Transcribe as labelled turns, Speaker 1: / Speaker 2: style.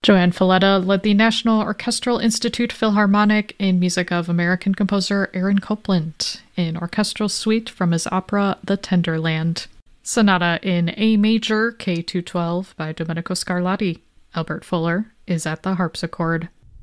Speaker 1: Joanne Falletta led the National Orchestral Institute Philharmonic in music of American composer Aaron Copland, in orchestral suite from his opera The Tenderland. Sonata in A major, K212 by Domenico Scarlatti. Albert Fuller is at the harpsichord.